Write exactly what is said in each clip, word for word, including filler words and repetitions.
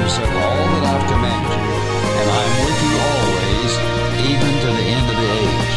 serve all that I've commanded you, and I am with you always, even to the end of the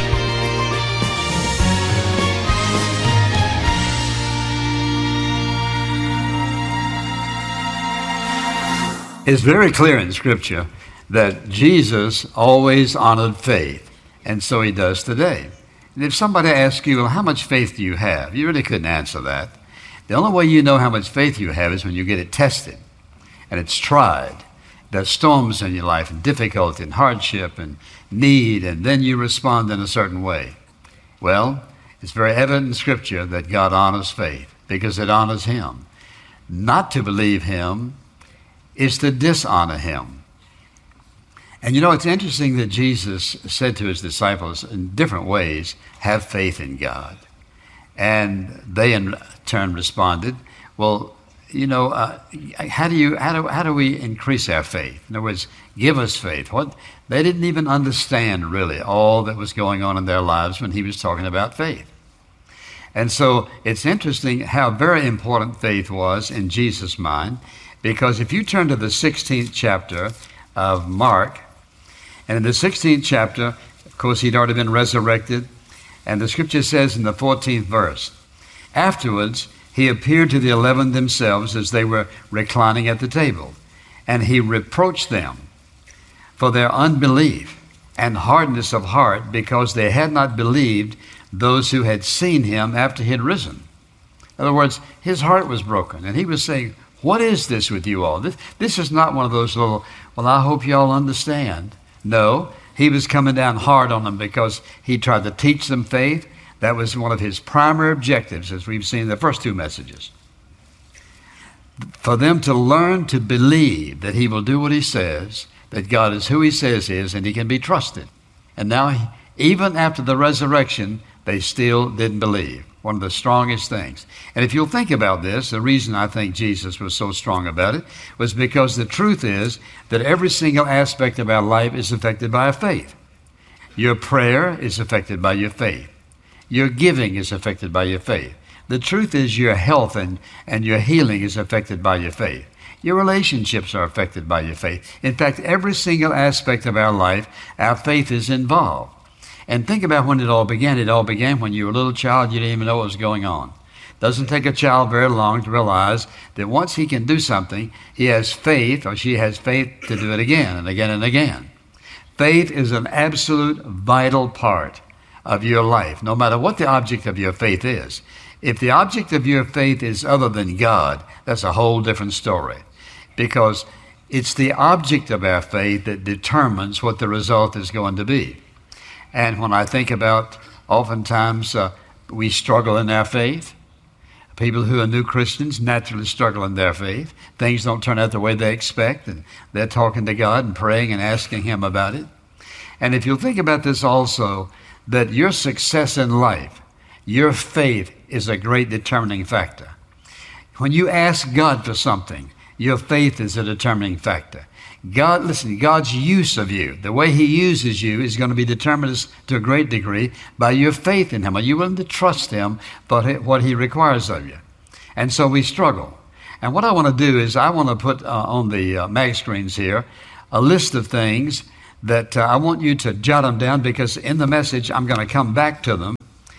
age. It's very clear in Scripture that Jesus always honored faith, and so he does today. And if somebody asks you, well, how much faith do you have? You really couldn't answer that. The only way you know how much faith you have is when you get it tested and it's tried. There's storms in your life and difficulty and hardship and need, and then you respond in a certain way. Well, it's very evident in Scripture that God honors faith because it honors him. Not to believe him is to dishonor him. And you know, it's interesting that Jesus said to his disciples in different ways, have faith in God. And they in turn responded, well, you know, uh, how do you, how do, how do we increase our faith? In other words, give us faith. What? They didn't even understand really all that was going on in their lives when he was talking about faith. And so it's interesting how very important faith was in Jesus' mind, because if you turn to the sixteenth chapter of Mark, and in the sixteenth chapter, of course, he'd already been resurrected, and the Scripture says in the fourteenth verse, afterwards, he appeared to the eleven themselves as they were reclining at the table, and he reproached them for their unbelief and hardness of heart, because they had not believed those who had seen him after he had risen. In other words, his heart was broken, and he was saying, what is this with you all? This, this is not one of those little, well, I hope you all understand. No, he was coming down hard on them because he tried to teach them faith. That was one of his primary objectives, as we've seen in the first two messages. For them to learn to believe that he will do what he says, that God is who he says he is, and he can be trusted. And now, even after the resurrection, they still didn't believe. One of the strongest things. And if you'll think about this, the reason I think Jesus was so strong about it was because the truth is that every single aspect of our life is affected by our faith. Your prayer is affected by your faith. Your giving is affected by your faith. The truth is your health and, and your healing is affected by your faith. Your relationships are affected by your faith. In fact, every single aspect of our life, our faith is involved. And think about when it all began. It all began when you were a little child. You didn't even know what was going on. Doesn't take a child very long to realize that once he can do something, he has faith, or she has faith to do it again and again and again. Faith is an absolute vital part of your life, no matter what the object of your faith is. If the object of your faith is other than God, that's a whole different story, because it's the object of our faith that determines what the result is going to be. And when I think about, oftentimes uh, we struggle in our faith. People who are new Christians naturally struggle in their faith. Things don't turn out the way they expect, and they're talking to God and praying and asking him about it. And if you'll think about this also, that your success in life, your faith is a great determining factor. When you ask God for something, your faith is a determining factor. God, listen, God's use of you, the way he uses you, is going to be determined to a great degree by your faith in him. Are you willing to trust him for what he requires of you? And so we struggle. And what I want to do is I want to put uh, on the uh, mag screens here a list of things that uh, I want you to jot them down, because in the message I'm going to come back to them.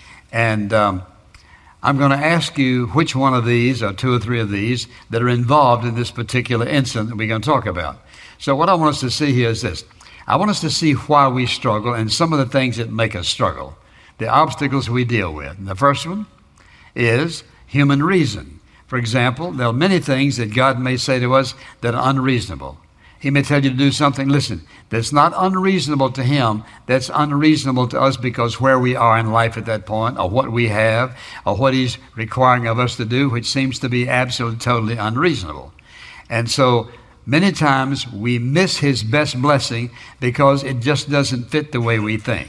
And um, I'm going to ask you which one of these, or two or three of these, that are involved in this particular incident that we're going to talk about. So what I want us to see here is this. I want us to see why we struggle and some of the things that make us struggle, the obstacles we deal with. And the first one is human reason. For example, there are many things that God may say to us that are unreasonable. He may tell you to do something, listen, that's not unreasonable to him, that's unreasonable to us because where we are in life at that point, or what we have, or what he's requiring of us to do, which seems to be absolutely, totally unreasonable. And so many times we miss his best blessing because it just doesn't fit the way we think.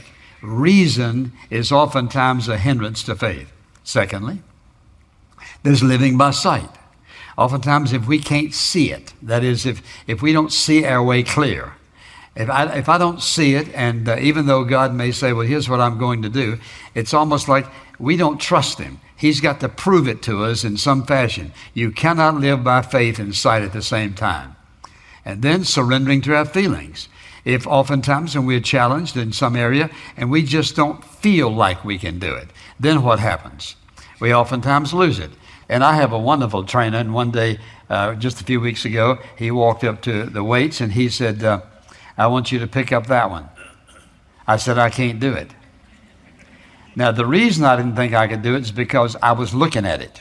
Reason is oftentimes a hindrance to faith. Secondly, there's living by sight. Oftentimes if we can't see it, that is, if, if we don't see our way clear, if I, if I don't see it, and uh, even though God may say, well, here's what I'm going to do, it's almost like we don't trust him. He's got to prove it to us in some fashion. You cannot live by faith and sight at the same time. And then surrendering to our feelings. If oftentimes when we're challenged in some area and we just don't feel like we can do it, then what happens? We oftentimes lose it. And I have a wonderful trainer, and one day, uh, just a few weeks ago, he walked up to the weights and he said, uh, I want you to pick up that one. I said, I can't do it. Now, the reason I didn't think I could do it is because I was looking at it.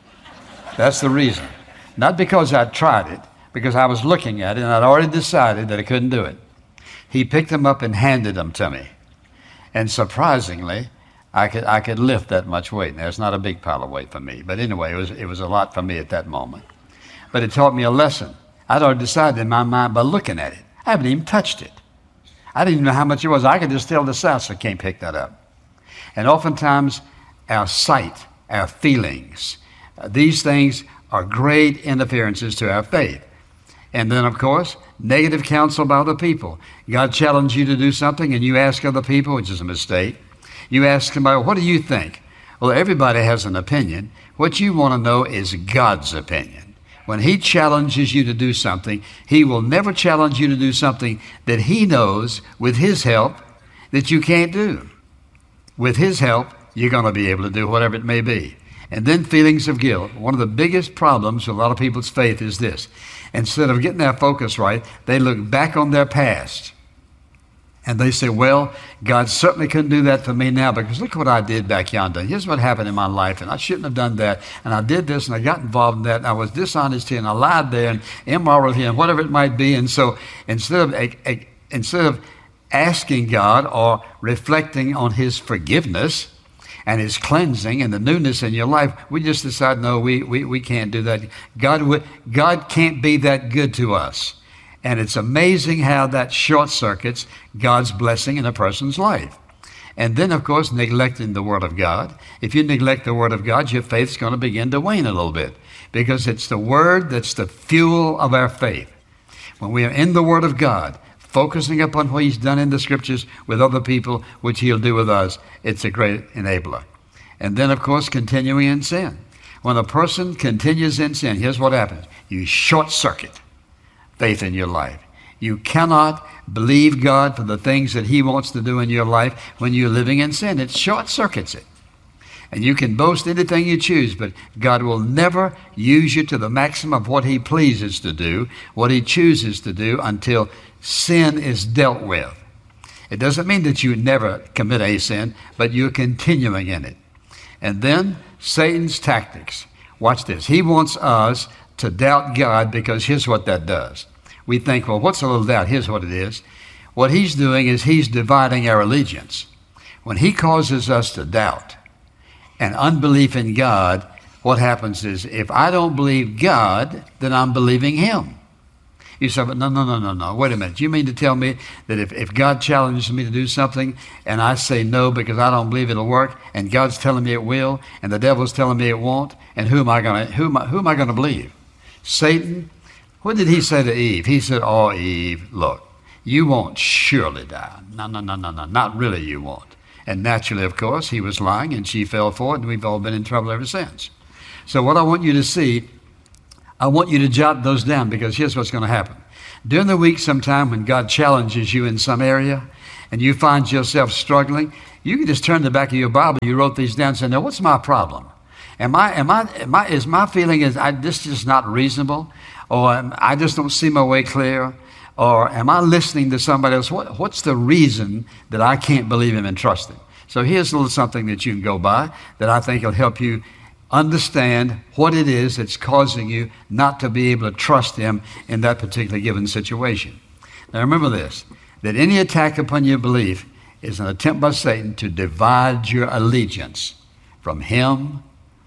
That's the reason. Not because I tried it, because I was looking at it and I'd already decided that I couldn't do it. He picked them up and handed them to me. And surprisingly, I could I could lift that much weight. Now, it's not a big pile of weight for me. But anyway, it was, it was a lot for me at that moment. But it taught me a lesson. I'd already decided in my mind by looking at it. I haven't even touched it. I didn't even know how much it was. I could just tell the size, so I can't pick that up. And oftentimes, our sight, our feelings, uh, these things are great interferences to our faith. And then, of course, negative counsel by other people. God challenged you to do something and you ask other people, which is a mistake. You ask somebody, what do you think? Well, everybody has an opinion. What you want to know is God's opinion. When he challenges you to do something, he will never challenge you to do something that he knows, with his help, that you can't do. With his help, you're going to be able to do whatever it may be. And then feelings of guilt. One of the biggest problems with a lot of people's faith is this. Instead of getting their focus right, they look back on their past. And they say, well, God certainly couldn't do that for me now because look what I did back yonder. Here's what happened in my life, and I shouldn't have done that. And I did this, and I got involved in that, and I was dishonest here, and I lied there, and immoral here, and whatever it might be. And so instead of, a, a, instead of asking God or reflecting on his forgiveness and his cleansing and the newness in your life, we just decide, no, we, we, we can't do that. God, would, God can't be that good to us. And it's amazing how that short circuits God's blessing in a person's life. And then, of course, neglecting the Word of God. If you neglect the Word of God, your faith's going to begin to wane a little bit because it's the Word that's the fuel of our faith. When we are in the Word of God, focusing upon what he's done in the Scriptures with other people, which he'll do with us, it's a great enabler. And then, of course, continuing in sin. When a person continues in sin, here's what happens. You short-circuit faith in your life. You cannot believe God for the things that he wants to do in your life when you're living in sin. It short-circuits it. And you can boast anything you choose, but God will never use you to the maximum of what he pleases to do, what he chooses to do, until sin is dealt with. It doesn't mean that you never commit a sin, but you're continuing in it. And then Satan's tactics. Watch this. He wants us to doubt God because here's what that does. We think, well, what's a little doubt? Here's what it is. What he's doing is he's dividing our allegiance. When he causes us to doubt and unbelief in God, what happens is if I don't believe God, then I'm believing him. You say, but no, no, no, no, no. Wait a minute. You mean to tell me that if, if God challenges me to do something and I say no because I don't believe it'll work, and God's telling me it will, and the devil's telling me it won't, and who am I going to who am I, who am I going to believe? Satan? What did he say to Eve? He said, oh, Eve, look, you won't surely die. No, no, no, no, no, not really you won't. And naturally, of course, he was lying and she fell for it, and we've all been in trouble ever since. So what I want you to see, I want you to jot those down because here's what's going to happen. During the week sometime when God challenges you in some area and you find yourself struggling, you can just turn the back of your Bible, you wrote these down and say, now what's my problem? Am I, am I, am I, is my feeling is I, this is not reasonable? Or am, I just don't see my way clear? Or am I listening to somebody else? What, what's the reason that I can't believe him and trust him? So here's a little something that you can go by that I think will help you understand what it is that's causing you not to be able to trust him in that particular given situation. Now remember this, that any attack upon your belief is an attempt by Satan to divide your allegiance from him,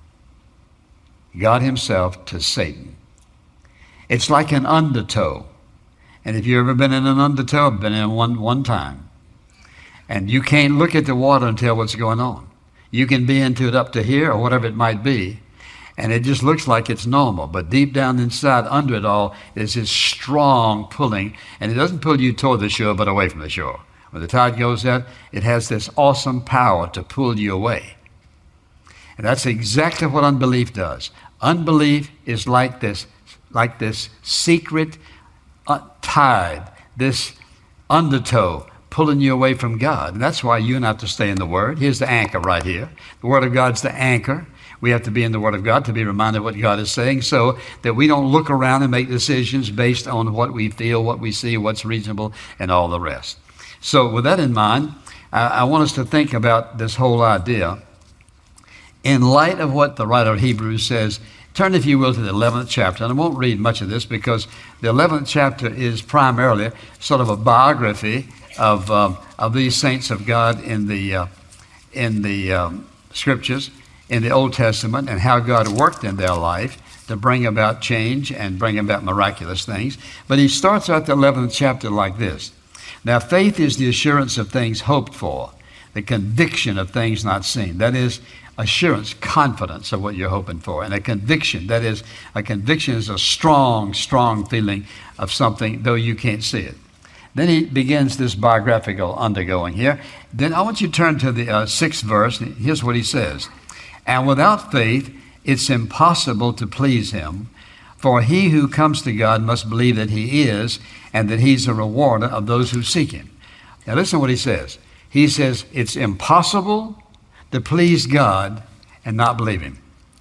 God himself, to Satan. It's like an undertow. And if you've ever been in an undertow, I've been in one one time. And you can't look at the water and tell what's going on. You can be into it up to here or whatever it might be, and it just looks like it's normal. But deep down inside, under it all, is this strong pulling, and it doesn't pull you toward the shore, but away from the shore. When the tide goes out, it has this awesome power to pull you away. And that's exactly what unbelief does. Unbelief is like this, like this secret uh, tide, this undertow pulling you away from God. And that's why you and I have to stay in the Word. Here's the anchor right here. The Word of God's the anchor. We have to be in the Word of God to be reminded of what God is saying, so that we don't look around and make decisions based on what we feel, what we see, what's reasonable, and all the rest. So with that in mind, I, I want us to think about this whole idea in light of what the writer of Hebrews says. Turn, if you will, to the eleventh chapter. And I won't read much of this because the eleventh chapter is primarily sort of a biography of um, of these saints of God in the uh, in the um, Scriptures, in the Old Testament, and how God worked in their life to bring about change and bring about miraculous things. But he starts out the eleventh chapter like this. Now, faith is the assurance of things hoped for, the conviction of things not seen. That is assurance, confidence of what you're hoping for. And a conviction, that is, a conviction is a strong, strong feeling of something, though you can't see it. Then he begins this biographical undergoing here. Then I want you to turn to the uh, sixth verse. Here's what he says. And without faith, it's impossible to please him. For he who comes to God must believe that he is, and that he's a rewarder of those who seek him. Now listen to what he says. He says it's impossible to please God and not believe him.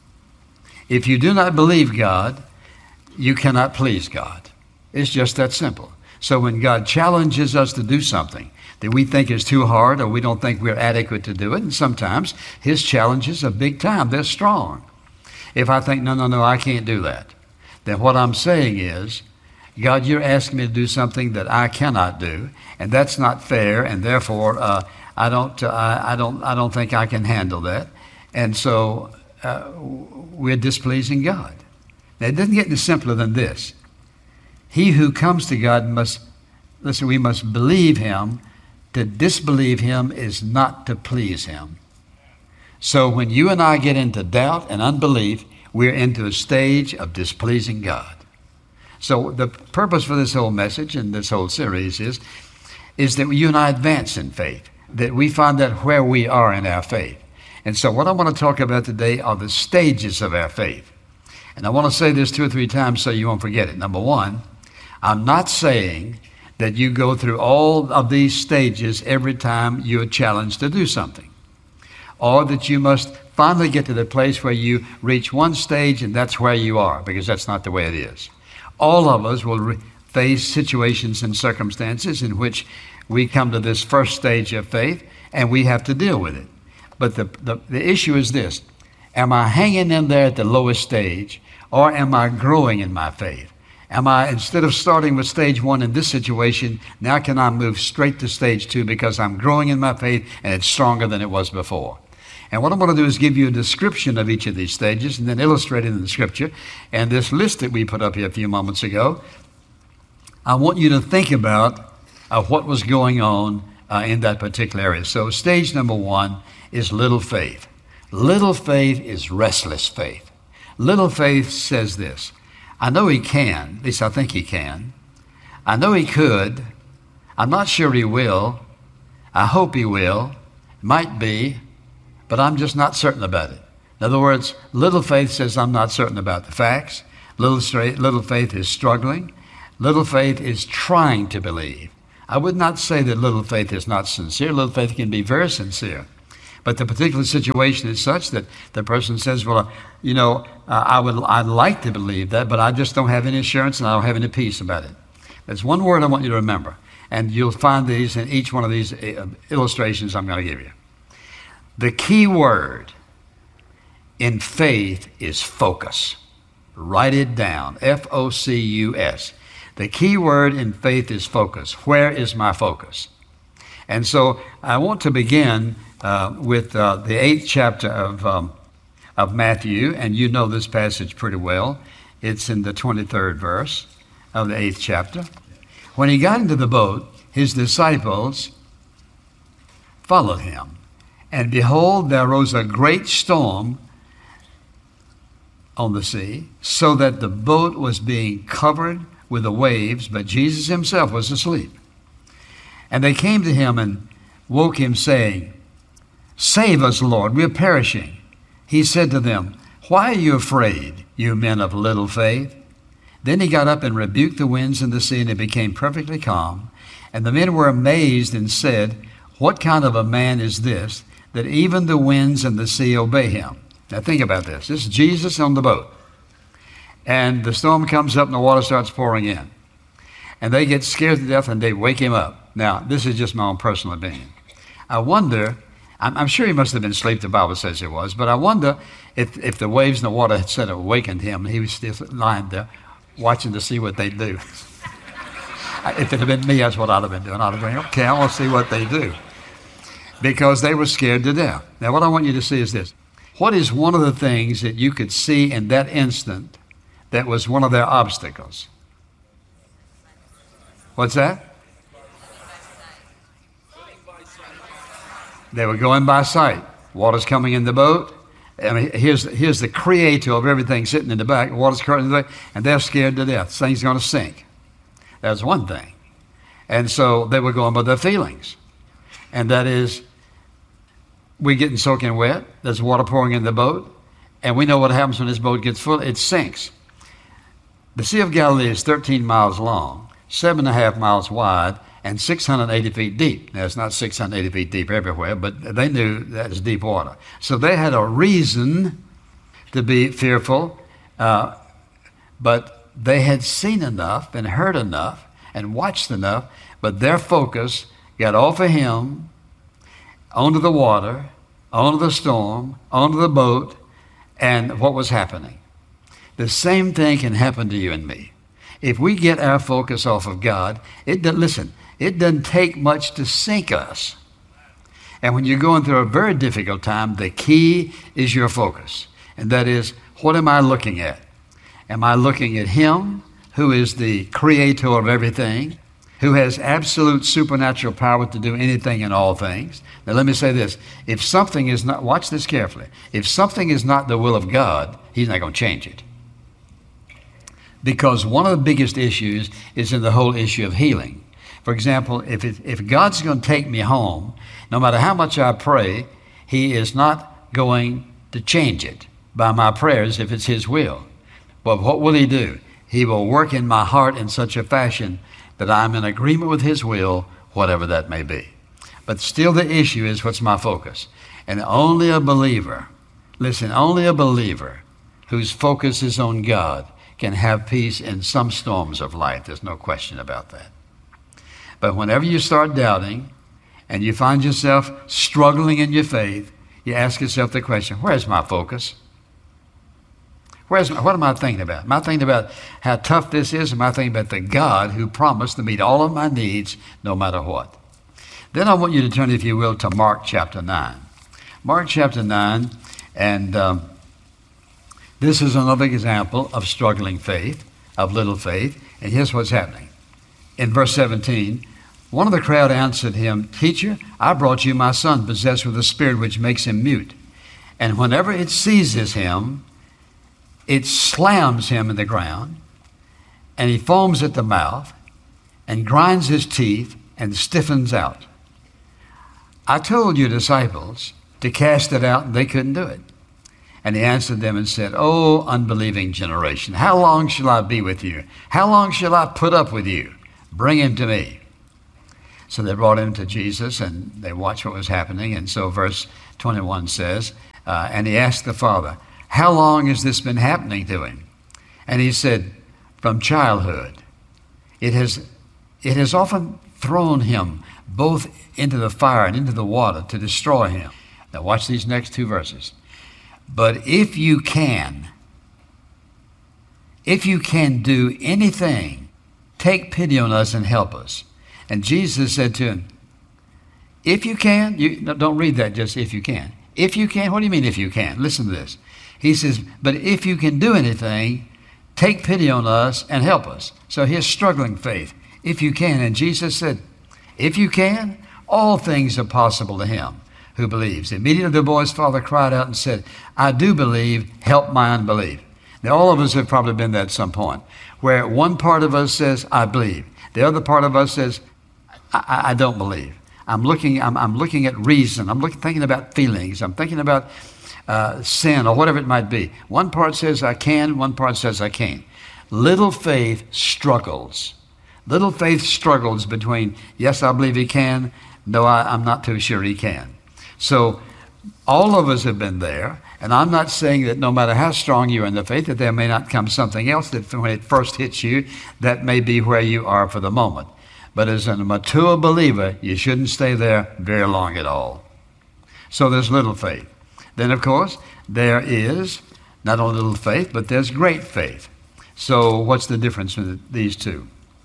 If you do not believe God, you cannot please God. It's just that simple. So when God challenges us to do something that we think is too hard or we don't think we're adequate to do it, and sometimes his challenges are big time, they're strong. If I think, no, no, no, I can't do that, then what I'm saying is, God, you're asking me to do something that I cannot do, and that's not fair, and therefore uh, I don't, uh, I, I don't, I don't think I can handle that, and so uh, we're displeasing God. Now, it doesn't get any simpler than this. He who comes to God must, listen, we must believe him. To disbelieve him is not to please him. So when you and I get into doubt and unbelief, we're into a stage of displeasing God. So the purpose for this whole message and this whole series is, is that you and I advance in faith, that we find out where we are in our faith. And so what I want to talk about today are the stages of our faith. And I want to say this two or three times so you won't forget it. Number one, I'm not saying that you go through all of these stages every time you're challenged to do something, or that you must finally get to the place where you reach one stage and that's where you are, because that's not the way it is. All of us will re- face situations and circumstances in which we come to this first stage of faith and we have to deal with it. But the, the, the issue is this: am I hanging in there at the lowest stage, or am I growing in my faith? Am I, instead of starting with stage one in this situation, now can I move straight to stage two because I'm growing in my faith and it's stronger than it was before? And what I'm going to do is give you a description of each of these stages and then illustrate it in the Scripture. And this list that we put up here a few moments ago, I want you to think about uh, what was going on uh, in that particular area. So stage number one is little faith. Little faith is restless faith. Little faith says this: I know he can, at least I think he can. I know he could. I'm not sure he will. I hope he will. Might be, but I'm just not certain about it. In other words, little faith says I'm not certain about the facts. Little, straight, little faith is struggling. Little faith is trying to believe. I would not say that little faith is not sincere. Little faith can be very sincere. But the particular situation is such that the person says, well, uh, you know, uh, I would, I'd like to believe that, but I just don't have any assurance and I don't have any peace about it. There's one word I want you to remember, and you'll find these in each one of these uh, illustrations I'm going to give you. The key word in faith is focus. Write it down, F O C U S. The key word in faith is focus. Where is my focus? And so I want to begin Uh, with uh, the eighth chapter of um, of Matthew, and you know this passage pretty well. It's in the twenty-third verse of the eighth chapter. When he got into the boat, his disciples followed him. And behold, there rose a great storm on the sea, so that the boat was being covered with the waves, but Jesus himself was asleep. And they came to him and woke him, saying, "Save us, Lord, we are perishing." He said to them, "Why are you afraid, you men of little faith?" Then he got up and rebuked the winds and the sea, and it became perfectly calm. And the men were amazed and said, what kind of a man is this, that even the winds and the sea obey him? Now think about this. This is Jesus on the boat. And the storm comes up and the water starts pouring in. And they get scared to death and they wake him up. Now, this is just my own personal opinion. I wonder, I'm, I'm sure he must have been asleep, the Bible says he was, but I wonder if, if the waves and the water had said awakened him and he was still lying there watching to see what they'd do. If it had been me, that's what I'd have been doing. I'd have been, okay, I want to see what they do. Because they were scared to death. Now, what I want you to see is this. What is one of the things that you could see in that instant that was one of their obstacles? What's that? They were going by sight. Water's coming in the boat. I mean, here's, here's the creator of everything sitting in the back. Water's current in the back, and they're scared to death. This thing's going to sink. That's one thing. And so they were going by their feelings. And that is, we're getting soaking wet. There's water pouring in the boat. And we know what happens when this boat gets full. It sinks. The Sea of Galilee is thirteen miles long, seven and a half miles wide, and six hundred eighty feet deep. Now, it's not six hundred eighty feet deep everywhere, but they knew that is deep water. So they had a reason to be fearful, uh, but they had seen enough and heard enough and watched enough, but their focus got off of him, onto the water, onto the storm, onto the boat, and what was happening. The same thing can happen to you and me. If we get our focus off of God, it doesn't, listen, it doesn't take much to sink us. And when you're going through a very difficult time, the key is your focus. And that is, what am I looking at? Am I looking at him, who is the creator of everything, who has absolute supernatural power to do anything and all things? Now let me say this. If something is not, watch this carefully. If something is not the will of God, he's not going to change it. Because one of the biggest issues is in the whole issue of healing. For example, if it, if God's going to take me home, no matter how much I pray, he is not going to change it by my prayers if it's his will. But what will he do? He will work in my heart in such a fashion that I'm in agreement with his will, whatever that may be. But still the issue is, what's my focus? And only a believer, listen, only a believer whose focus is on God can have peace in some storms of life. There's no question about that. But whenever you start doubting and you find yourself struggling in your faith, you ask yourself the question, where's my focus? Where's my, what am I thinking about? Am I thinking about how tough this is? Am I thinking about the God who promised to meet all of my needs no matter what? Then I want you to turn, if you will, to Mark chapter nine. Mark chapter nine, and um, this is another example of struggling faith, of little faith. And here's what's happening. In verse seventeen, one of the crowd answered him, Teacher, I brought you my son, possessed with a spirit which makes him mute. And whenever it seizes him, it slams him in the ground, and he foams at the mouth, and grinds his teeth, and stiffens out. I told your disciples to cast it out, and they couldn't do it. And he answered them and said, O unbelieving generation, how long shall I be with you? How long shall I put up with you? Bring him to me. So they brought him to Jesus, and they watched what was happening. And so verse twenty-one says, uh, and he asked the father, how long has this been happening to him? And he said, from childhood. It has, it has often thrown him both into the fire and into the water to destroy him. Now watch these next two verses. But if you can, if you can do anything, take pity on us and help us. And Jesus said to him, if you can, you no, don't read that just if you can. If you can, what do you mean if you can? Listen to this. He says, but if you can do anything, take pity on us and help us. So here's struggling faith. If you can. And Jesus said, if you can, all things are possible to him who believes. Immediately the boy's father cried out and said, I do believe, help my unbelief. Now all of us have probably been there at some point, where one part of us says, I believe. The other part of us says, I, I, I don't believe. I'm looking, I'm, I'm looking at reason. I'm looking, thinking about feelings. I'm thinking about uh, sin or whatever it might be. One part says I can, one part says I can't. little faith struggles. Little faith struggles between, yes, I believe he can. No, I, I'm not too sure he can. So all of us have been there. And I'm not saying that no matter how strong you are in the faith, that there may not come something else that when it first hits you, that may be where you are for the moment. But as a mature believer, you shouldn't stay there very long at all. So there's little faith. Then, of course, there is not only little faith, but there's great faith. So what's the difference with these two?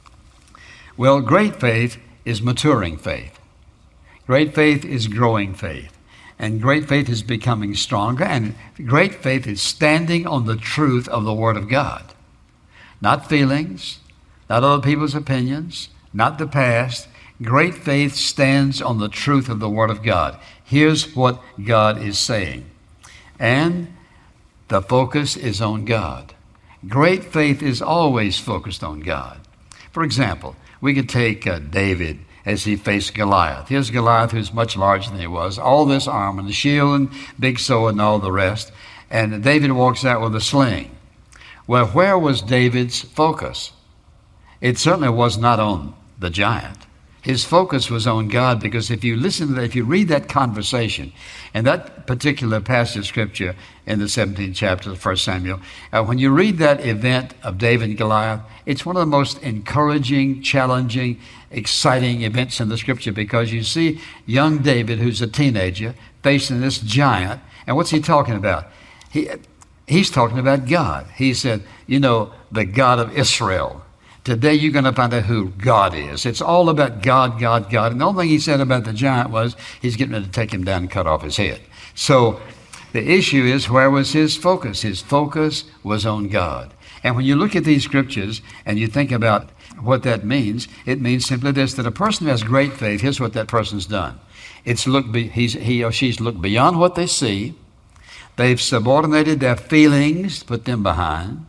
Well, great faith is maturing faith. Great faith is growing faith. And great faith is becoming stronger. And great faith is standing on the truth of the Word of God. Not feelings, not other people's opinions, not the past. Great faith stands on the truth of the Word of God. Here's what God is saying. And the focus is on God. Great faith is always focused on God. For example, we could take uh, David as he faced Goliath. Here's Goliath, who's much larger than he was. All this armor and the shield and big sword and all the rest. And David walks out with a sling. Well, where was David's focus? It certainly was not on the giant. His focus was on God, because if you listen to that, if you read that conversation and that particular passage of Scripture in the seventeenth chapter of First Samuel, uh, when you read that event of David and Goliath, it's one of the most encouraging, challenging, exciting events in the Scripture, because you see young David, who's a teenager, facing this giant. And what's he talking about? He, he's talking about God. He said, you know, the God of Israel. Today you're going to find out who God is. It's all about God, God, God. And the only thing he said about the giant was he's getting ready to take him down and cut off his head. So the issue is, where was his focus? His focus was on God. And when you look at these scriptures and you think about what that means, it means simply this, that a person who has great faith, here's what that person's done. It's look be, he's, he or she's looked beyond what they see. They've subordinated their feelings, put them behind.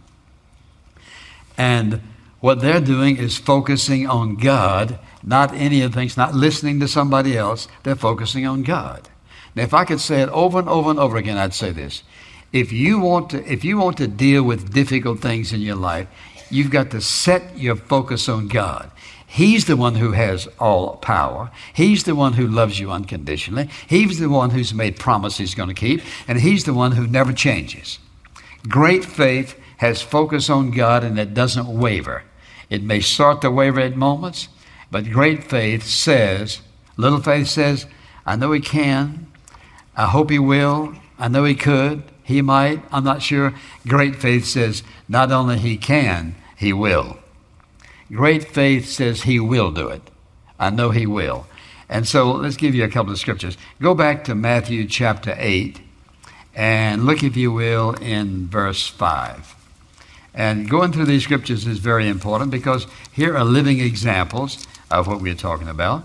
And what they're doing is focusing on God, not any of the things, not listening to somebody else. They're focusing on God. Now, if I could say it over and over and over again, I'd say this. If you want to, if you want to deal with difficult things in your life, you've got to set your focus on God. He's the one who has all power. He's the one who loves you unconditionally. He's the one who's made promises he's going to keep. And he's the one who never changes. Great faith has focus on God, and it doesn't waver. It may start to waver at moments, but great faith says, little faith says, I know he can. I hope he will. I know he could. He might. I'm not sure. Great faith says, not only he can, he will. Great faith says he will do it. I know he will. And so let's give you a couple of scriptures. Go back to Matthew chapter eight and look, if you will, in verse five. And going through these scriptures is very important, because here are living examples of what we're talking about.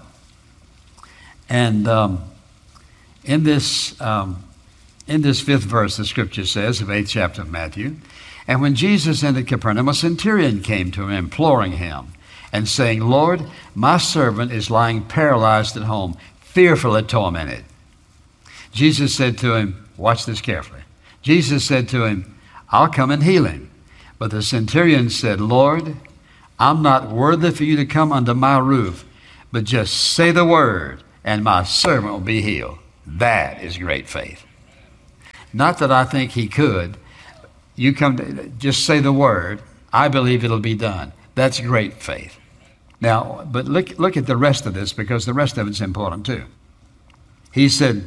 And um, in this um, in this fifth verse, the scripture says, of eighth chapter of Matthew, and when Jesus entered Capernaum, a centurion came to him, imploring him, and saying, Lord, my servant is lying paralyzed at home, fearfully tormented. Jesus said to him, watch this carefully. Jesus said to him, I'll come and heal him. But the centurion said, Lord, I'm not worthy for you to come under my roof, but just say the word, and my servant will be healed. That is great faith. Not that I think he could. You come to, just say the word. I believe it'll be done. That's great faith. Now, but look, look at the rest of this, because the rest of it's important too. He said,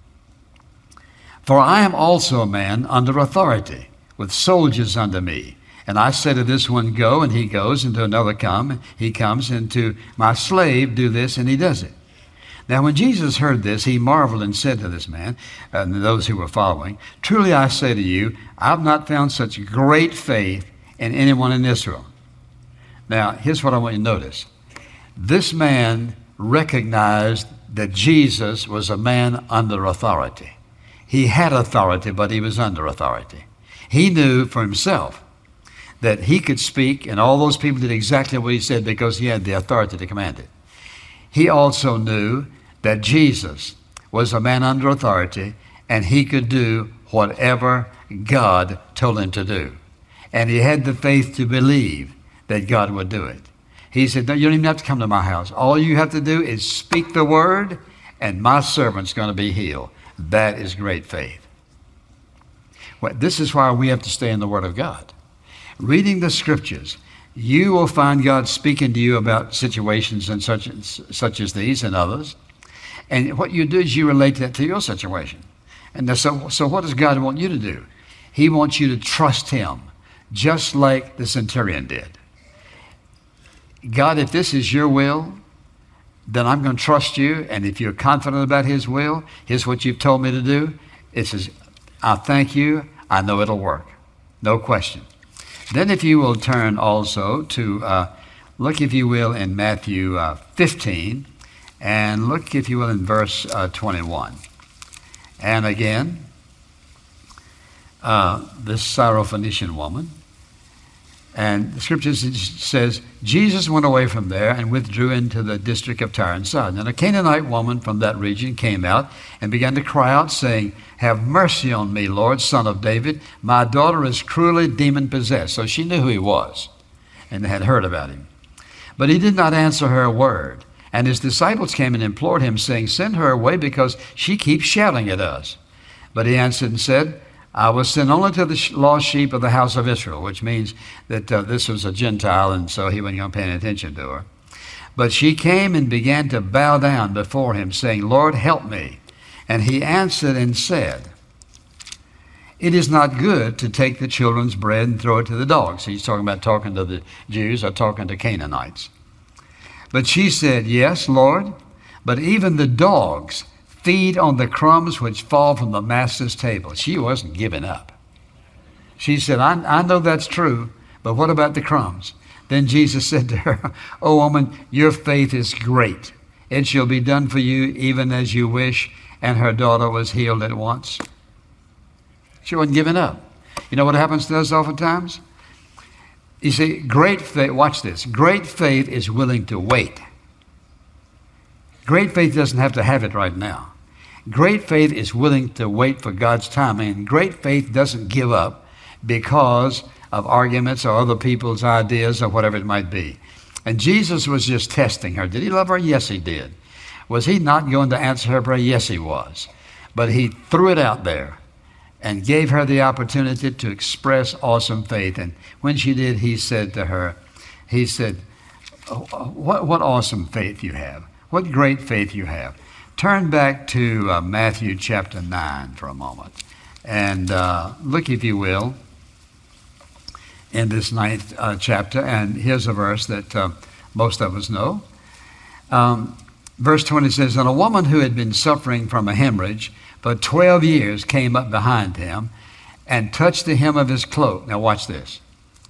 for I am also a man under authority, with soldiers under me. And I say to this one, go, and he goes, and to another, come, and he comes, and to my slave, do this, and he does it. Now, when Jesus heard this, he marveled and said to this man, and those who were following, truly I say to you, I've not found such great faith in anyone in Israel. Now, here's what I want you to notice. This man recognized that Jesus was a man under authority. He had authority, but he was under authority. He knew for himself that he could speak, and all those people did exactly what he said, because he had the authority to command it. He also knew that Jesus was a man under authority, and he could do whatever God told him to do. And he had the faith to believe that God would do it. He said, no, you don't even have to come to my house. All you have to do is speak the word, and my servant's going to be healed. That is great faith. Well, this is why we have to stay in the Word of God. Reading the Scriptures, you will find God speaking to you about situations and such, such as these and others. And what you do is you relate that to your situation. And so, so what does God want you to do? He wants you to trust him, just like the centurion did. God, if this is your will, then I'm going to trust you. And if you're confident about his will, here's what you've told me to do. It says, I thank you. I know it'll work. No question. Then if you will turn also to, uh, look if you will in Matthew uh, fifteen, and look if you will in verse uh, twenty-one. And again, uh, this Syrophoenician woman, and the scripture says, Jesus went away from there and withdrew into the district of Tyre and Sidon. And a Canaanite woman from that region came out and began to cry out, saying, have mercy on me, Lord, son of David. My daughter is cruelly demon-possessed. So she knew who he was and had heard about him. But he did not answer her a word. And his disciples came and implored him, saying, send her away, because she keeps shouting at us. But he answered and said, I was sent only to the lost sheep of the house of Israel, which means that uh, this was a Gentile, and so he wasn't going to pay any attention to her. But she came and began to bow down before him, saying, Lord, help me. And he answered and said, it is not good to take the children's bread and throw it to the dogs. He's talking about talking to the Jews or talking to Canaanites. But she said, yes, Lord, but even the dogs feed on the crumbs which fall from the master's table. She wasn't giving up. She said, I, I know that's true, but what about the crumbs? Then Jesus said to her, O woman, your faith is great. It shall be done for you even as you wish. And her daughter was healed at once. She wasn't giving up. You know what happens to us oftentimes? You see, great faith, watch this, great faith is willing to wait. Great faith doesn't have to have it right now. Great faith is willing to wait for God's timing. And great faith doesn't give up because of arguments or other people's ideas or whatever it might be. And Jesus was just testing her. Did he love her? Yes, he did. Was he not going to answer her prayer? Yes, he was. But he threw it out there and gave her the opportunity to express awesome faith. And when she did, he said to her, he said, oh, what, what awesome faith you have. What great faith you have. Turn back to uh, Matthew chapter nine for a moment. And uh, look, if you will, in this ninth uh, chapter. And here's a verse that uh, most of us know. Um, verse twenty says, and a woman who had been suffering from a hemorrhage for twelve years came up behind him and touched the hem of his cloak. Now watch this.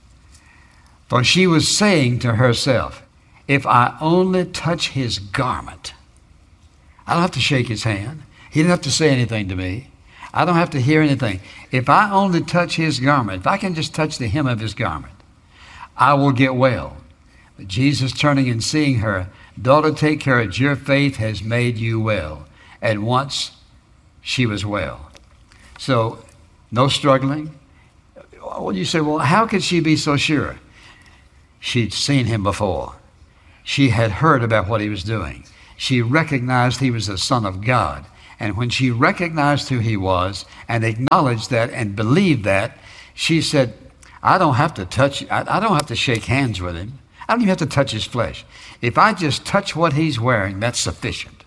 For she was saying to herself, if I only touch his garment, I don't have to shake his hand. He didn't have to say anything to me. I don't have to hear anything. If I only touch his garment, if I can just touch the hem of his garment, I will get well. But Jesus, turning and seeing her, daughter, take courage. Your faith has made you well. At once she was well. So no struggling. Well, you say, well, how could she be so sure? She'd seen him before. She had heard about what he was doing. She recognized he was the Son of God. And when she recognized who he was and acknowledged that and believed that, she said, I don't have to touch, I, I don't have to shake hands with him. I don't even have to touch his flesh. If I just touch what he's wearing, that's sufficient.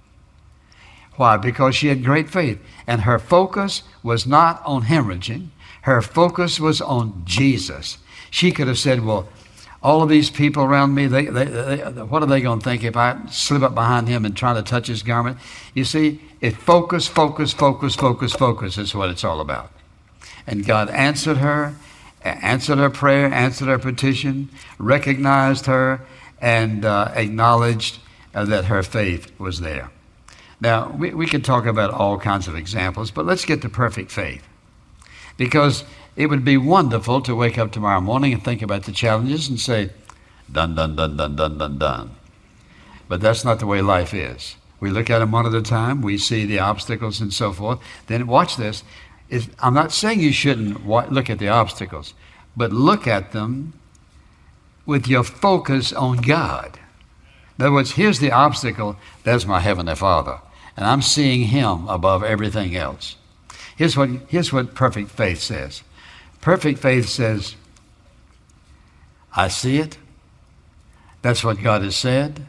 Why? Because she had great faith. And her focus was not on hemorrhaging. Her focus was on Jesus. She could have said, well, all of these people around me, they, they, they, what are they going to think if I slip up behind him and try to touch his garment? You see, it focus, focus, focus, focus, focus is what it's all about. And God answered her, answered her prayer, answered her petition, recognized her, and uh, acknowledged uh, that her faith was there. Now, we, we could talk about all kinds of examples, but let's get to perfect faith. Because it would be wonderful to wake up tomorrow morning and think about the challenges and say, done, done, done, done, done, done, done. But that's not the way life is. We look at them one at a time. We see the obstacles and so forth. Then watch this. It's, I'm not saying you shouldn't wa- look at the obstacles, but look at them with your focus on God. In other words, here's the obstacle. There's my Heavenly Father, and I'm seeing Him above everything else. Here's what, here's what perfect faith says. Perfect faith says, I see it. That's what God has said,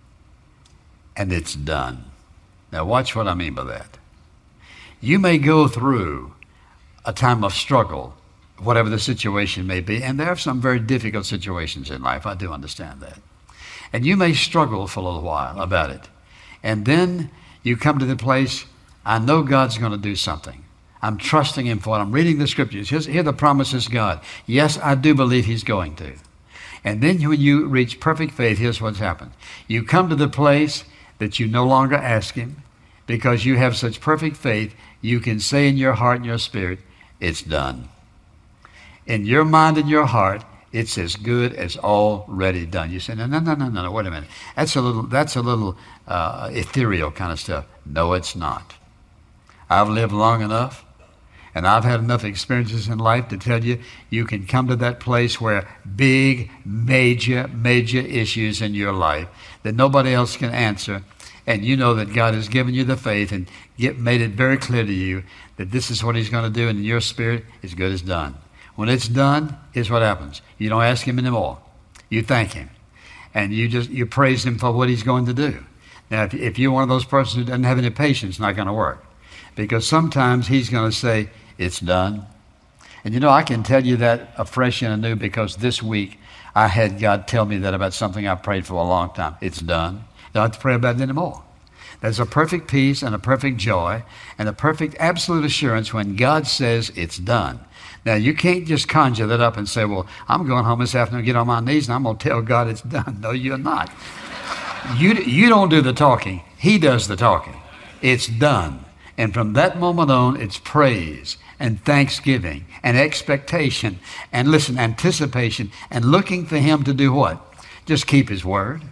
and it's done. Now watch what I mean by that. You may go through a time of struggle, whatever the situation may be, and there are some very difficult situations in life. I do understand that. And you may struggle for a little while about it. And then you come to the place, I know God's going to do something. I'm trusting Him for it. I'm reading the scriptures. Here's, here are the promises of God. Yes, I do believe He's going to. And then when you reach perfect faith, here's what's happened. You come to the place that you no longer ask Him, because you have such perfect faith, you can say in your heart and your spirit, it's done. In your mind and your heart, it's as good as already done. You say, no, no, no, no, no, wait a minute. That's a little, that's a little uh, ethereal kind of stuff. No, it's not. I've lived long enough, and I've had enough experiences in life to tell you, you can come to that place where big, major, major issues in your life that nobody else can answer, and you know that God has given you the faith and get, made it very clear to you that this is what He's going to do, and in your spirit, it's good as done. When it's done, here's what happens. You don't ask Him anymore. You thank Him, and you just you praise Him for what He's going to do. Now, if, if you're one of those persons who doesn't have any patience, it's not going to work, because sometimes He's going to say, it's done. And you know, I can tell you that afresh and anew, because this week I had God tell me that about something I prayed for a long time. It's done. Don't have to pray about it anymore. There's a perfect peace and a perfect joy and a perfect absolute assurance when God says it's done. Now, you can't just conjure that up and say, well, I'm going home this afternoon, get on my knees, and I'm going to tell God it's done. No, you're not. You, you don't do the talking. He does the talking. It's done. And from that moment on, it's praise and thanksgiving and expectation and, listen, anticipation and looking for Him to do what? Just keep His word.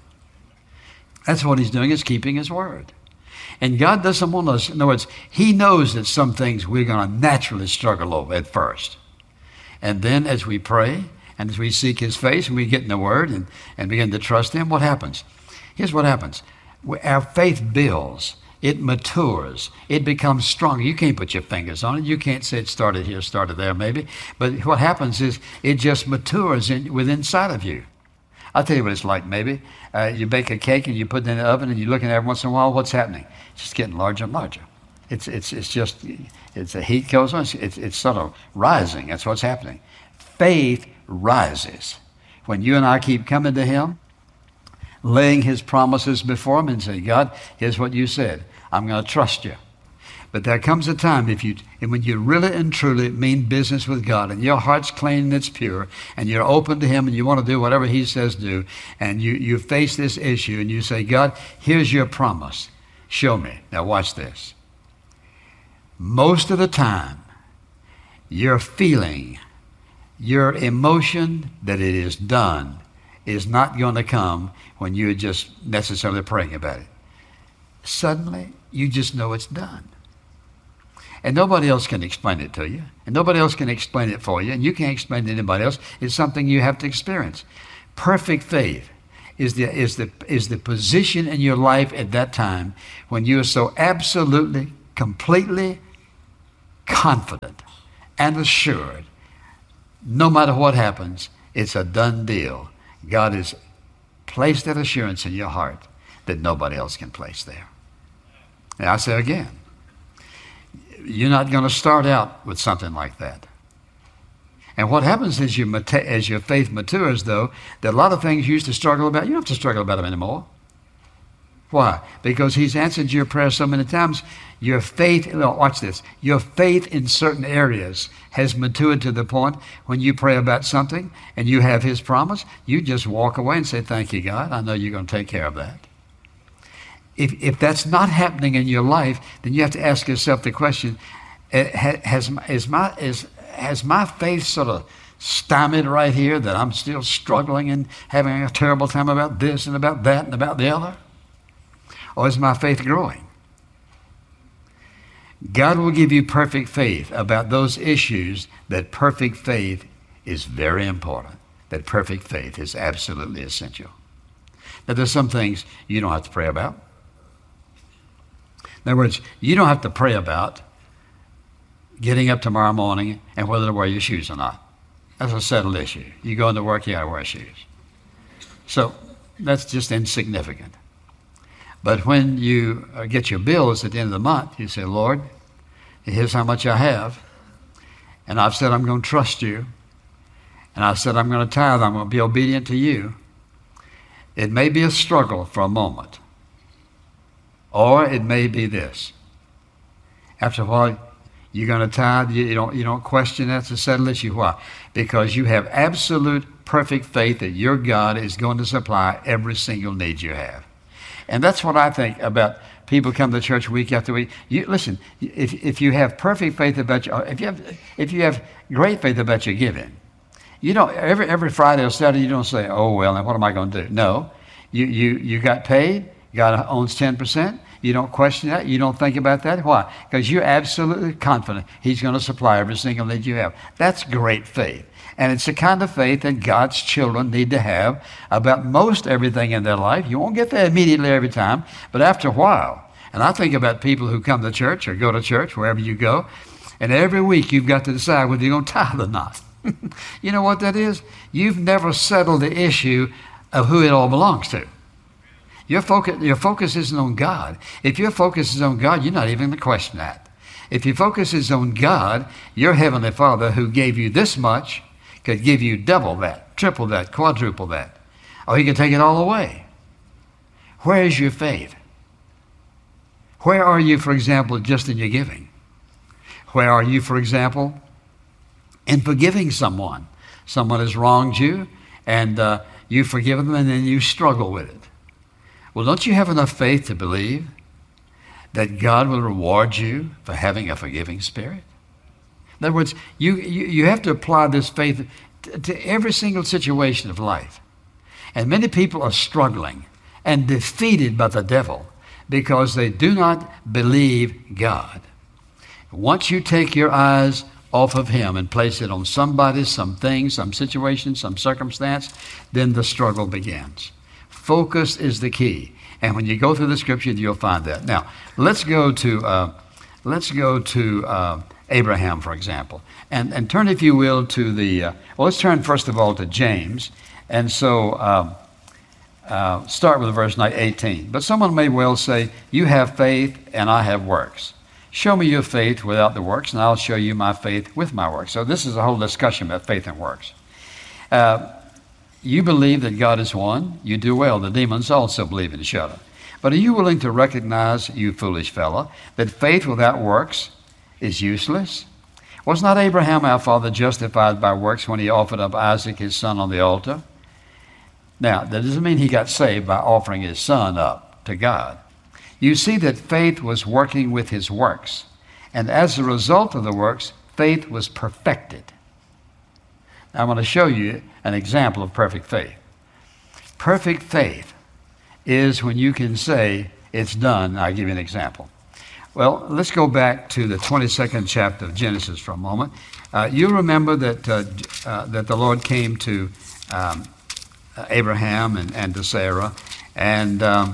That's what He's doing, is keeping His word. And God doesn't want us, in other words, He knows that some things we're going to naturally struggle over at first. And then as we pray and as we seek His face and we get in the Word and, and begin to trust Him, what happens? Here's what happens. Our faith builds. It matures. It becomes stronger. You can't put your fingers on it. You can't say it started here, started there maybe. But what happens is it just matures in, within inside of you. I'll tell you what it's like maybe. Uh, you bake a cake and you put it in the oven and you look at it every once in a while, what's happening? It's just getting larger and larger. It's it's it's just, it's the heat goes on. It's, it's sort of rising. That's what's happening. Faith rises. When you and I keep coming to Him, laying His promises before Him and say, God, here's what you said. I'm going to trust you. But there comes a time if you, and when you really and truly mean business with God and your heart's clean and it's pure and you're open to Him and you want to do whatever He says do, and you, you face this issue and you say, God, here's your promise. Show me. Now watch this. Most of the time, your feeling, your emotion that it is done is not going to come when you're just necessarily praying about it. Suddenly, you just know it's done. And nobody else can explain it to you. And nobody else can explain it for you. And you can't explain it to anybody else. It's something you have to experience. Perfect faith is the, is the, is the position in your life at that time when you are so absolutely, completely confident and assured, no matter what happens, it's a done deal. God has placed that assurance in your heart that nobody else can place there. And I say again, you're not going to start out with something like that. And what happens is you, as your faith matures, though, that a lot of things you used to struggle about, you don't have to struggle about them anymore. Why? Because He's answered your prayer so many times. Your faith, well, watch this, your faith in certain areas has matured to the point when you pray about something and you have His promise, you just walk away and say, thank you, God. I know you're going to take care of that. If, if that's not happening in your life, then you have to ask yourself the question, has, is my, is, has my faith sort of stymied right here, that I'm still struggling and having a terrible time about this and about that and about the other? Or is my faith growing? God will give you perfect faith about those issues that perfect faith is very important, that perfect faith is absolutely essential. Now, there's some things you don't have to pray about. In other words, you don't have to pray about getting up tomorrow morning and whether to wear your shoes or not. That's a settled issue. You go into work, you got to wear shoes. So that's just insignificant. But when you get your bills at the end of the month, you say, Lord, here's how much I have. And I've said I'm going to trust you. And I said I'm going to tithe. I'm going to be obedient to you. It may be a struggle for a moment. Or it may be this. After a while, you're going to tithe. You don't, you don't question that's a settled issue. Why? Because you have absolute perfect faith that your God is going to supply every single need you have. And that's what I think about people come to church week after week. You listen, if if you have perfect faith about your, if you have if you have great faith about your giving, you don't every every Friday or Saturday you don't say, oh well, now what am I going to do? No, you you you got paid. God owns ten percent. You don't question that. You don't think about that. Why? Because you're absolutely confident He's going to supply every single need you have. That's great faith. And it's the kind of faith that God's children need to have about most everything in their life. You won't get there immediately every time, but after a while. And I think about people who come to church or go to church, wherever you go, and every week you've got to decide whether you're going to tithe or not. You know what that is? You've never settled the issue of who it all belongs to. Your focus, your focus isn't on God. If your focus is on God, you're not even going to question that. If your focus is on God, your Heavenly Father who gave you this much could give you double that, triple that, quadruple that. Or He could take it all away. Where is your faith? Where are you, for example, just in your giving? Where are you, for example, in forgiving someone? Someone has wronged you, and uh, you forgive them, and then you struggle with it. Well, don't you have enough faith to believe that God will reward you for having a forgiving spirit? In other words, you, you, you have to apply this faith to, to every single situation of life. And many people are struggling and defeated by the devil because they do not believe God. Once you take your eyes off of Him and place it on somebody, something, some situation, some circumstance, then the struggle begins. Focus is the key. And when you go through the scripture, you'll find that. Now, let's go to uh, let's go to uh, Abraham, for example. And, and turn, if you will, to the, uh, well, let's turn first of all to James. And so um, uh, start with verse eighteen. But someone may well say, you have faith and I have works. Show me your faith without the works, and I'll show you my faith with my works. So this is a whole discussion about faith and works. Uh, you believe that God is one. You do well. The demons also believe and shudder. But are you willing to recognize, you foolish fellow, that faith without works is useless? Was not Abraham our father justified by works when he offered up Isaac his son on the altar? Now, that doesn't mean he got saved by offering his son up to God. You see that faith was working with his works. And as a result of the works, faith was perfected. Now, I'm going to show you an example of perfect faith. Perfect faith is when you can say, it's done. I'll give you an example. Well, let's go back to the twenty-second chapter of Genesis for a moment. Uh, you remember that uh, uh, that the Lord came to um, Abraham and, and to Sarah and um,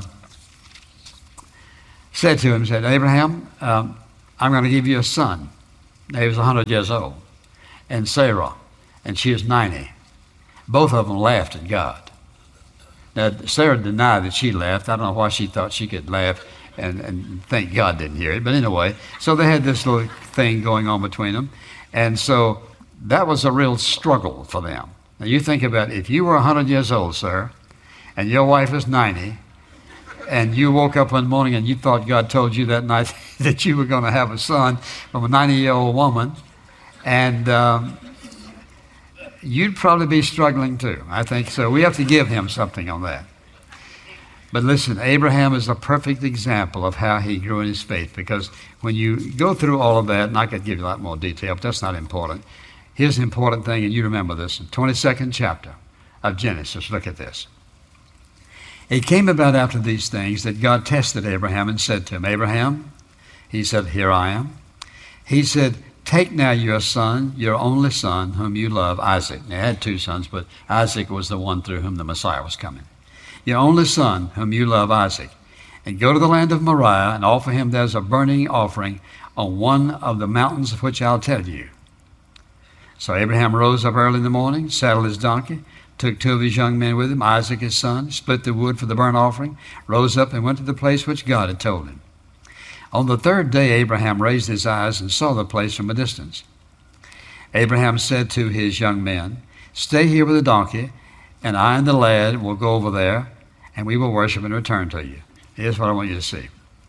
said to him, said, Abraham, um, I'm going to give you a son. Now, he was one hundred years old. And Sarah, and she was ninety. Both of them laughed at God. Now, Sarah denied that she laughed. I don't know why she thought she could laugh and, and think God didn't hear it. But anyway, so they had this little thing going on between them. And so that was a real struggle for them. Now, you think about it. If you were one hundred years old, sir, and your wife is ninety, and you woke up one morning and you thought God told you that night that you were going to have a son from a ninety-year-old woman, and um, you'd probably be struggling too. I think so. We have to give him something on that. But listen, Abraham is a perfect example of how he grew in his faith, because when you go through all of that, and I could give you a lot more detail, but that's not important. Here's the important thing, and you remember this, in the twenty-second chapter of Genesis. Look at this. It came about after these things that God tested Abraham and said to him, Abraham, he said, here I am. He said, take now your son, your only son, whom you love, Isaac. They had two sons, but Isaac was the one through whom the Messiah was coming. Your only son, whom you love, Isaac, and go to the land of Moriah and offer him there as a burning offering on one of the mountains of which I'll tell you. So Abraham rose up early in the morning, saddled his donkey, took two of his young men with him, Isaac his son, split the wood for the burnt offering, rose up and went to the place which God had told him. On the third day Abraham raised his eyes and saw the place from a distance. Abraham said to his young men, "Stay here with the donkey, and I and the lad will go over there, and we will worship and return to you." Here's what I want you to see.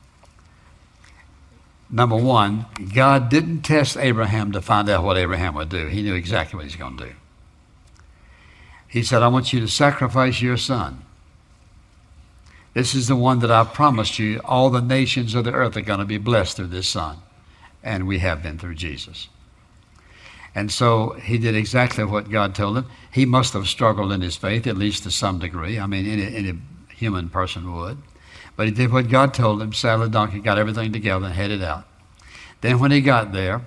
Number one, God didn't test Abraham to find out what Abraham would do. He knew exactly what he was going to do. He said, "I want you to sacrifice your son. This is the one that I promised you. All the nations of the earth are going to be blessed through this son." And we have been through Jesus. And so he did exactly what God told him. He must have struggled in his faith, at least to some degree. I mean, any, any human person would. But he did what God told him, saddled a donkey, got everything together, and headed out. Then when he got there,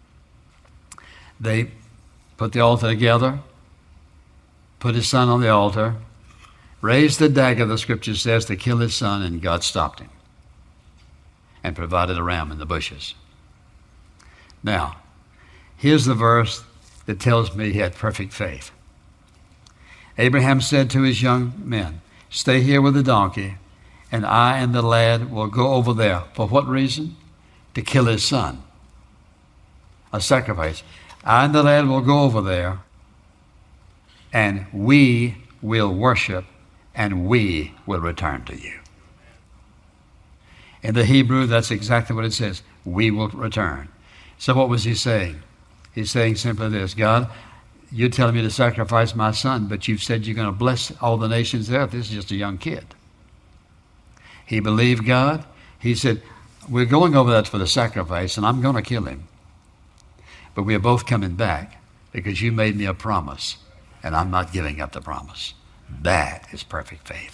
they put the altar together, put his son on the altar, raised the dagger, the scripture says, to kill his son, and God stopped him and provided a ram in the bushes. Now, here's the verse that tells me he had perfect faith. Abraham said to his young men, "Stay here with the donkey, and I and the lad will go over there." For what reason? To kill his son. A sacrifice. "I and the lad will go over there, and we will worship, and we will return to you." In the Hebrew, that's exactly what it says. We will return. So what was he saying? He's saying simply this: God, you're telling me to sacrifice my son, but you've said you're going to bless all the nations there. This is just a young kid. He believed God. He said, we're going over that for the sacrifice, and I'm going to kill him. But we're both coming back because you made me a promise, and I'm not giving up the promise. That is perfect faith.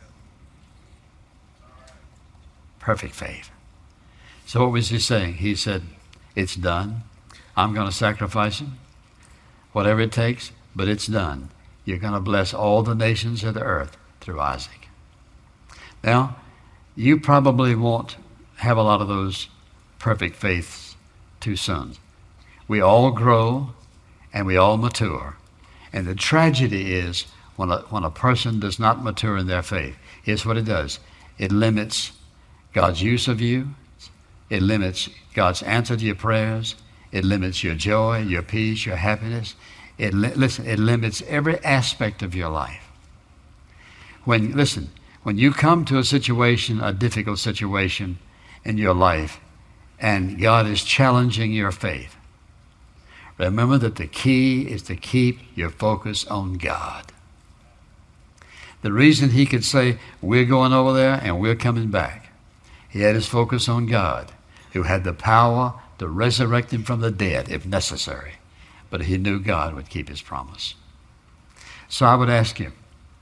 Perfect faith. So what was he saying? He said, it's done. I'm going to sacrifice him, whatever it takes, but it's done. You're going to bless all the nations of the earth through Isaac. Now, you probably won't have a lot of those perfect faiths too soon. We all grow and we all mature. And the tragedy is when a, when a person does not mature in their faith, here's what it does. It limits God's use of you. It limits God's answer to your prayers. It limits your joy, your peace, your happiness. It li- listen, it limits every aspect of your life. When, listen, when you come to a situation, a difficult situation in your life, and God is challenging your faith, remember that the key is to keep your focus on God. The reason he could say, we're going over there and we're coming back, he had his focus on God, who had the power to resurrect him from the dead if necessary. But he knew God would keep his promise. So I would ask you,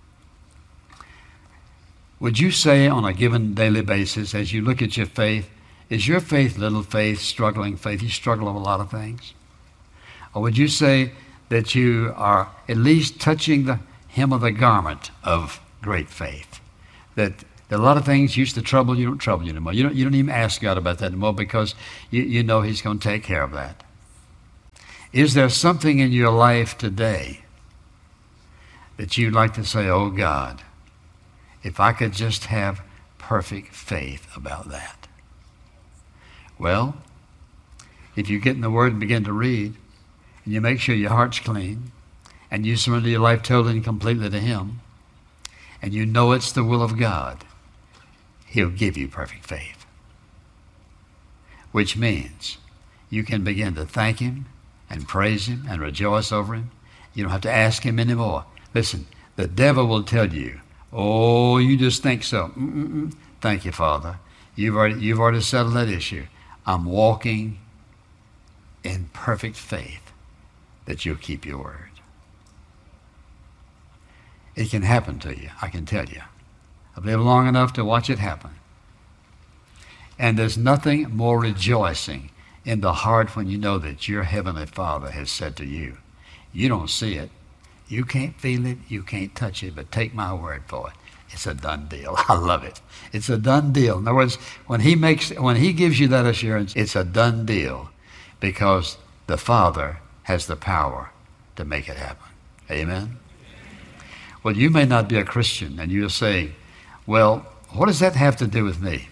would you say on a given daily basis, as you look at your faith, is your faith little faith, struggling faith? You struggle with a lot of things. Or would you say that you are at least touching the hem of the garment of great faith? That a lot of things used to trouble you, don't trouble you anymore. You don't, you don't even ask God about that anymore because you, you know he's going to take care of that. Is there something in your life today that you'd like to say, oh God, if I could just have perfect faith about that? Well, if you get in the Word and begin to read, and you make sure your heart's clean, and you surrender your life totally and completely to him, and you know it's the will of God, he'll give you perfect faith. Which means you can begin to thank him and praise him and rejoice over him. You don't have to ask him anymore. Listen, the devil will tell you, oh, you just think so. Mm-mm-mm. Thank you, Father. You've already, you've already settled that issue. I'm walking in perfect faith that you'll keep your word. It can happen to you, I can tell you. I've lived long enough to watch it happen. And there's nothing more rejoicing in the heart when you know that your Heavenly Father has said to you, you don't see it, you can't feel it, you can't touch it, but take my word for it. It's a done deal. I love it. It's a done deal. In other words, when he makes, when he gives you that assurance, it's a done deal because the Father has the power to make it happen. Amen? Well, you may not be a Christian, and you're saying, well, what does that have to do with me?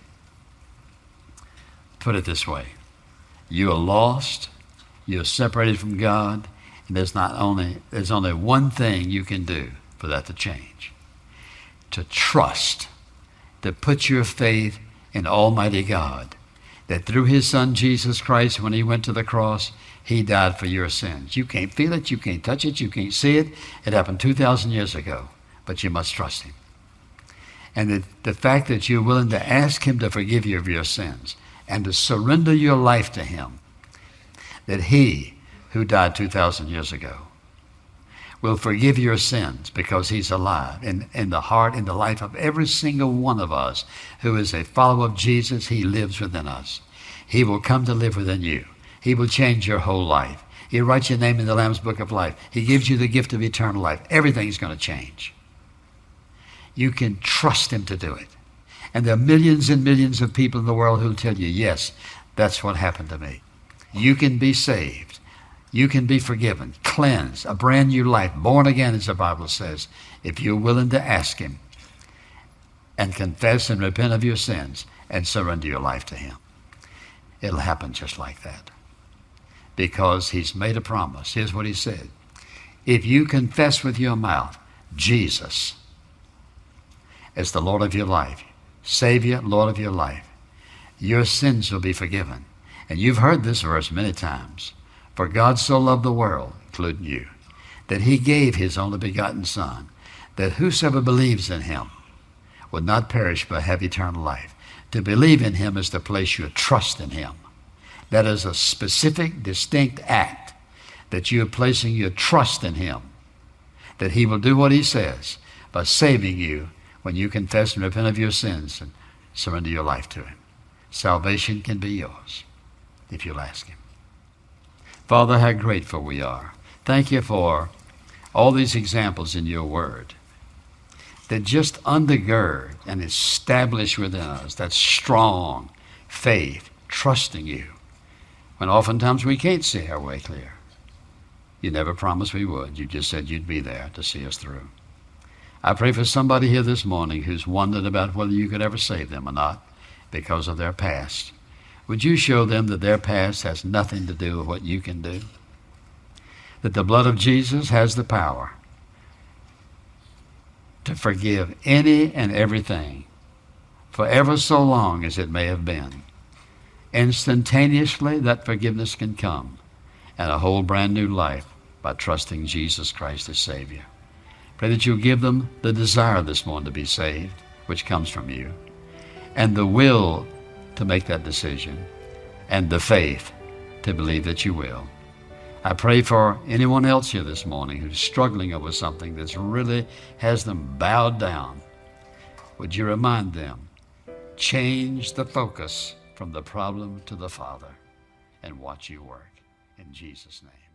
Put it this way. You are lost. You're separated from God. And there's not only, there's only one thing you can do for that to change. To trust, to put your faith in Almighty God, that through his Son Jesus Christ, when he went to the cross, he died for your sins. You can't feel it, you can't touch it, you can't see it. It happened two thousand years ago, but you must trust him. And the, the fact that you're willing to ask him to forgive you of your sins and to surrender your life to him, that he who died two thousand years ago will forgive your sins because he's alive. In, in the heart, in the life of every single one of us who is a follower of Jesus, he lives within us. He will come to live within you. He will change your whole life. He writes your name in the Lamb's Book of Life. He gives you the gift of eternal life. Everything's going to change. You can trust him to do it. And there are millions and millions of people in the world who will tell you, yes, that's what happened to me. You can be saved. You can be forgiven, cleansed, a brand new life, born again, as the Bible says, if you're willing to ask him and confess and repent of your sins and surrender your life to him. It'll happen just like that because he's made a promise. Here's what he said. If you confess with your mouth Jesus as the Lord of your life, Savior, Lord of your life, your sins will be forgiven. And you've heard this verse many times. For God so loved the world, including you, that he gave his only begotten Son, that whosoever believes in him would not perish but have eternal life. To believe in him is to place your trust in him. That is a specific, distinct act that you are placing your trust in him, that he will do what he says by saving you when you confess and repent of your sins and surrender your life to him. Salvation can be yours if you'll ask him. Father, how grateful we are. Thank you for all these examples in your word that just undergird and establish within us that strong faith, trusting you, when oftentimes we can't see our way clear. You never promised we would. You just said you'd be there to see us through. I pray for somebody here this morning who's wondered about whether you could ever save them or not because of their past. Would you show them that their past has nothing to do with what you can do? That the blood of Jesus has the power to forgive any and everything for ever so long as it may have been. Instantaneously, that forgiveness can come and a whole brand new life by trusting Jesus Christ as Savior. Pray that you'll give them the desire this morning to be saved, which comes from you, and the will to make that decision, and the faith to believe that you will. I pray for anyone else here this morning who's struggling over something that's really has them bowed down. Would you remind them, change the focus from the problem to the Father and watch you work. In Jesus' name.